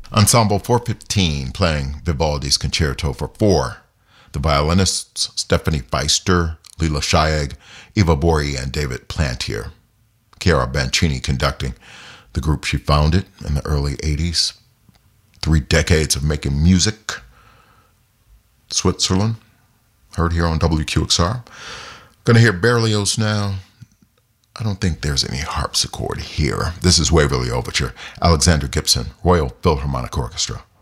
Ensemble 415 playing Vivaldi's Concerto for Four. The violinists Stephanie Feister, Leela Shayeg, Eva Bori, and David Plantier. Chiara Bancini conducting. The group she founded in the early 80s. 3 decades of making music. Switzerland. Heard here on WQXR. Gonna hear Berlioz now. I don't think there's any harpsichord here. This is Waverly Overture. Alexander Gibson, Royal Philharmonic Orchestra.